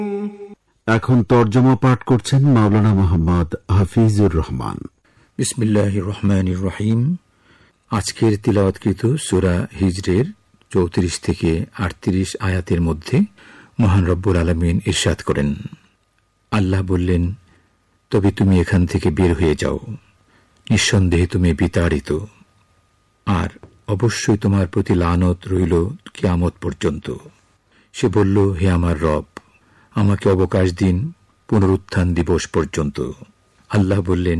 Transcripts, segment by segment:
এখন তর্জমা পাঠ করছেন মাওলানা মোহাম্মদ হাফিজুর রহমান। বিসমিল্লাহির রহমানির রহিম। আজকের তিলাওয়াতকৃত সূরা হিজরের 34 থেকে 38 আয়াতের মধ্যে মহান রব্বুল আলামিন ইরশাদ করেন, আল্লাহ বললেন, তবে তুমি এখান থেকে বের হয়ে যাও, নিঃসন্দেহে তুমি বিতাড়িত, আর অবশ্যই তোমার প্রতি লানত রইল কিয়ামত পর্যন্ত। সে বলল, হে আমার রব, আমাকে অবকাশ দিন পুনরুত্থান দিবস পর্যন্ত। আল্লাহ বললেন,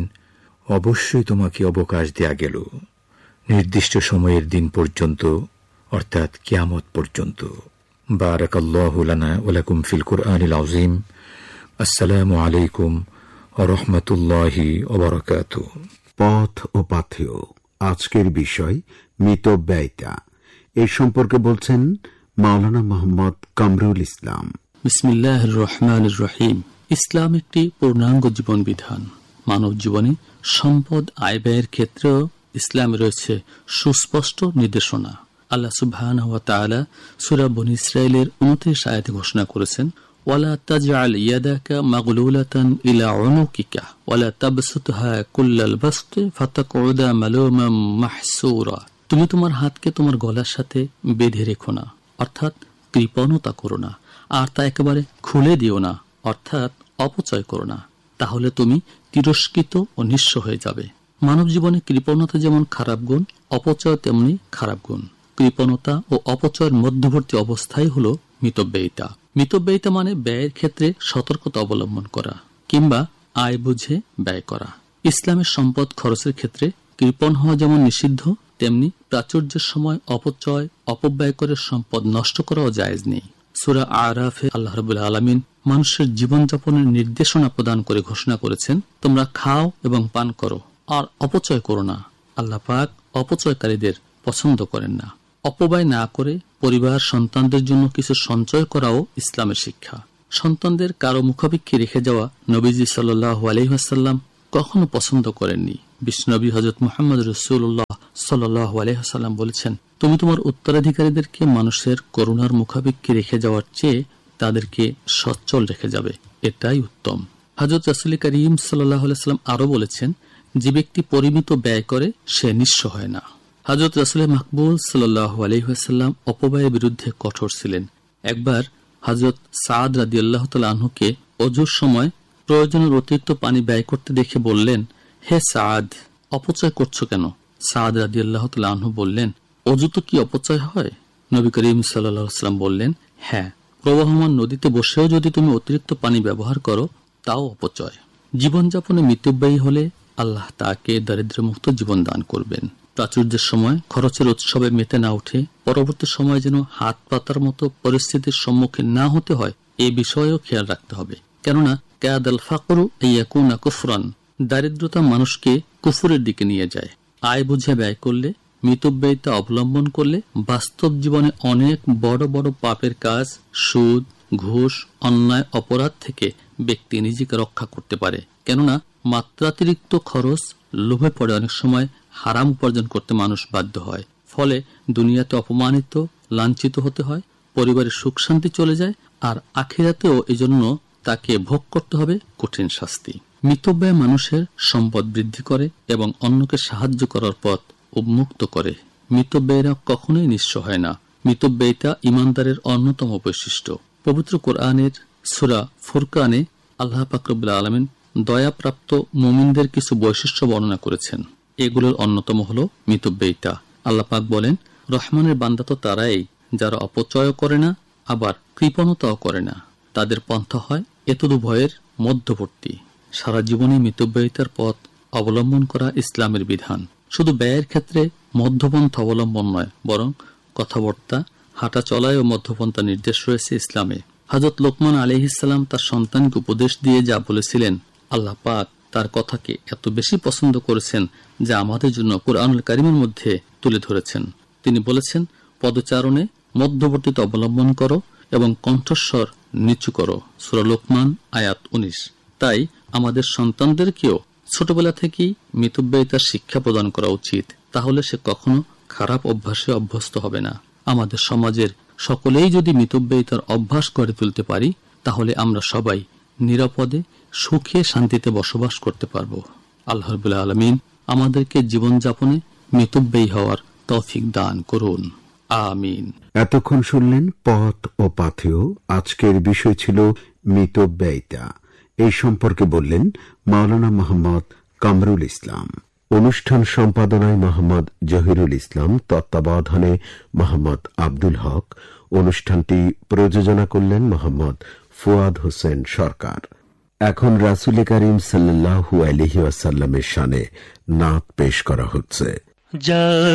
অবশ্যই তোমাকে অবকাশ দেয়া গেল নির্দিষ্ট সময়ের দিন পর্যন্ত, অর্থাৎ কিয়ামত পর্যন্ত। বারাকাল্লাহু লানা ওয়া লাকুম ফিল কুরআনিল আযীম। আসসালামু আলাইকুম ওয়া রাহমাতুল্লাহি ওয়া বারাকাতুহু। পথ ও পাথেয়, আজকের বিষয় মিতব্যয়িতা। এ সম্পর্কে বলছেন মাওলানা মোহাম্মদ কামরুল ইসলাম। বিসমিল্লাহির রহমানির রহিম। ইসলাম একটি পূর্ণাঙ্গ জীবন বিধান। মানব জীবনে সম্পদ আয় ব্যয়ের ক্ষেত্রেও ইসলামে রয়েছে সুস্পষ্ট নির্দেশনা। আল্লাহ সুবহানাহু ওয়া তাআলা সূরা বনী ইসরাঈলের 29 আয়াতে ঘোষণা করেছেন, ওয়ালা তাজআল ইয়াদাকা মাগলুলাতান ইলা উনুকিকা ওয়ালা তাবসুতহা কুল্লাল বাসতি ফাতাকুদা মালুমান মাহসুরা। তুমি তোমার হাতকে তোমার গলার সাথে বেঁধে রেখো না, অর্থাৎ কৃপণতা করো না, আর তা একেবারে খুলে দিও না, অর্থাৎ অপচয় করো না, তাহলে তুমি তিরস্কৃত ও নিঃস্ব হয়ে যাবে। মানব জীবনে কৃপণতা যেমন খারাপ গুণ, অপচয় তেমনি খারাপ গুণ। কৃপণতা ও অপচয়ের মধ্যবর্তী অবস্থাই হল মিতব্যয়িতা। মিতব্যয়িতা মানে ব্যয়ের ক্ষেত্রে সতর্কতা অবলম্বন করা কিংবা আয় বুঝে ব্যয় করা। ইসলামের সম্পদ খরচের ক্ষেত্রে কৃপণ হওয়া যেমন নিষিদ্ধ, তেমনি প্রাচুর্যের সময় অপচয় অপব্যয় করে সম্পদ নষ্ট করাও জায়েজ নেই। সূরা আরাফে আল্লাহ রাব্বুল আলামিন মানুষের জীবনযাপনের নির্দেশনা প্রদান করে ঘোষণা করেছেন, তোমরা খাও এবং পান করো আর অপচয় করো না। আল্লাহ পাক অপচয়কারীদের পছন্দ করেন না। অপব্যয় না করে পরিবার সন্তানদের জন্য কিছু সঞ্চয় করাও ইসলামের শিক্ষা। সন্তানদের কারো মুখাপেক্ষী রেখে যাওয়া নবীজি সাল্লাল্লাহু আলাইহি ওয়াসাল্লাম কখনো পছন্দ করেননি। বিশ্বনবী হযরত মুহাম্মদ রাসূলুল্লাহ সাল্লাল্লাহু আলাইহি ওয়াসাল্লাম বলেছেন, তুমি তোমার উত্তরাধিকারীদেরকে মানুষের করুণার মুখাপেক্ষী রেখে যাওয়ার চেয়ে তাদেরকে সচ্ছল রেখে যাবে, এটাই উত্তম। হযরত রাসূল করিম সাল্লাল্লাহু আলাইহি ওয়াসাল্লাম আরো বলেছেন, যে ব্যক্তি পরিমিত ব্যয় করে সে নিঃস্ব হয় না। হযরত রাসূল মাকবুল সাল্লাল্লাহু আলাইহি ওয়াসাল্লাম অপব্যয়ের বিরুদ্ধে কঠোর ছিলেন। একবার হযরত সাদ রাদিয়াল্লাহু তাআলা আনহুকে ওযুর সময় প্রয়োজনের অতিরিক্ত পানি ব্যয় করতে দেখে বললেন, হে সাদ, অপচয় করছো কেন? সাদ রাদিয়াল্লাহু তাআলা আনহু বললেন, ওযু তো কি অপচয় হয়? নবী করিম সাল্লাল্লাহু আলাইহি ওয়াসাল্লাম বললেন, হ্যাঁ, প্রবাহমান নদীতে বসেও যদি তুমি অতিরিক্ত পানি ব্যবহার করো তাও অপচয়। জীবনযাপনে মিতব্যয়ী হলে আল্লাহ তাকে দারিদ্র্যমুক্ত জীবন দান করবেন। প্রাচুর্যের সময় খরচের উৎসবে মেতে না উঠে পরবর্তী সময় যেন হাত পাতার মতো পরিস্থিতির সম্মুখীন না হতে হয়, এ বিষয়েও খেয়াল রাখতে হবে। কেননা কাদাল ফাকরু ইয়াকুনা কুফরান, দারিদ্রতা মানুষকে কুফুরের দিকে নিয়ে যায়। আয় বুঝে ব্যয় করলে, মিতব্যয়িতা অবলম্বন করলে বাস্তব জীবনে অনেক বড় বড় পাপের কাজ, সুদ, ঘুষ, অন্যায়, অপরাধ থেকে ব্যক্তি নিজেকে রক্ষা করতে পারে। কেননা মাত্রাতিরিক্ত খরচ লোভে পড়ে অনেক সময় হারাম উপার্জন করতে মানুষ বাধ্য হয়। ফলে দুনিয়াতে অপমানিত, লাঞ্ছিত হতে হয়, পরিবারের সুখ শান্তি চলে যায়, আর আখিরাতেও এজন্য তাকে ভোগ করতে হবে কঠিন শাস্তি। মিতব্যয় মানুষের সম্পদ বৃদ্ধি করে এবং অন্যকে সাহায্য করার পথ উন্মুক্ত করে। মিতব্যয়ীরা কখনোই নিঃস্ব হয় না। মিতব্যয়িতা ইমানদারের অন্যতম বৈশিষ্ট্য। পবিত্র কোরআনের সূরা ফুরকানে আল্লাহ পাক রব্বুল আলামিন দয়াপ্রাপ্ত মুমিনদের কিছু বৈশিষ্ট্য বর্ণনা করেছেন। এগুলোর অন্যতম হল মিতব্যয়িতা। আল্লাহ পাক বলেন, রহমানের বান্দা তো তারাই যারা অপচয় করে না, আবার কৃপণতাও করে না। তাদের পন্থা হয় এতদুভয়ের মধ্যবর্তী। সারা জীবনে মিতব্যয়িতার পথ অবলম্বন করা ইসলামের বিধান। শুধু ব্যয়ের ক্ষেত্রে মধ্যপন্থা অবলম্বন নয়, বরং কথাবার্তা, হাঁটা চলায়ও মধ্যপন্থা নির্দেশ রয়েছে ইসলামে। হযরত লোকমান আলাইহিস সালাম তার সন্তানকে উপদেশ দিয়ে যা বলেছিলেন, আল্লাহ পাক তার কথাকে এত বেশি পছন্দ করেছেন যা আমাদের জন্য কুরআনুল কারীমের মধ্যে তুলে ধরেছেন। তিনি বলেছেন, পদচারণে মধ্যবর্তীতা অবলম্বন করো এবং কণ্ঠস্বর নিচু করো। সূরা লোকমান আয়াত 19। তাই আমাদের সন্তানদেরকেও ছোটবেলা থেকেই মিতব্যয়িতার শিক্ষা প্রদান করা উচিত। তাহলে সে কখনো খারাপ অভ্যাসে অভ্যস্ত হবে না। আমাদের সমাজের সকলেই যদি মিতব্যয়িতার অভ্যাস গড়ে তুলতে পারি, তাহলে আমরা সবাই নিরাপদে সুখে শান্তিতে বসবাস করতে পারব। আল্লাহ রাব্বুল আলামিন আমাদেরকে জীবনযাপনে মিতব্যয়ী হওয়ার তৌফিক দান করুন, আমিন। এতক্ষণ শুনলেন পথ ও পাথেয়। আজকের বিষয় ছিল মিতব্যয়িতা। এই সম্পর্কে বললেন মাওলানা মোহাম্মদ কামরুল ইসলাম। অনুষ্ঠান সম্পাদনায় মোহাম্মদ জহিরুল ইসলাম, তত্ত্বাবধানে মোহাম্মদ আব্দুল হক। অনুষ্ঠানটি প্রযোজনা করলেন মোহাম্মদ ফুয়াদ হোসেন সরকার। এখন রাসূল করিম সাল্লাল্লাহু আলাইহি ওয়াসাল্লামের শানে নাত পেশ করা হচ্ছে।